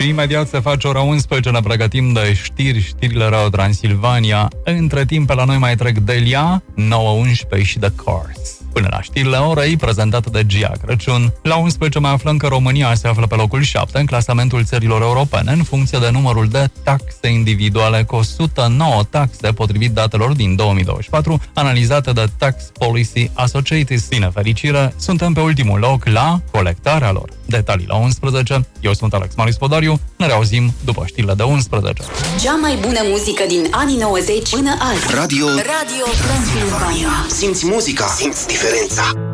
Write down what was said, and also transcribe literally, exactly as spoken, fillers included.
Și imediat se face ora unsprezece, ne pregătim de știri, știrile Radio Transilvania. Între timp, pe la noi mai trec Delia, nouă unsprezece și The Cars. Până la știrile orei, prezentate de Gia Crăciun. La unsprezece mai aflăm că România se află pe locul șapte în clasamentul țărilor europene, în funcție de numărul de taxe individuale, cu o sută nouă taxe, potrivit datelor din două mii douăzeci și patru, analizate de Tax Policy Associates. Din nefericire, suntem pe ultimul loc la colectarea lor. Detalii la unsprezece. Eu sunt Alex Marius Podariu. Ne reauzim după știrile de unsprezece. Cea mai bună muzică din anii nouăzeci până azi. Radio Radio Transilvania. Simți muzica, simți diferența.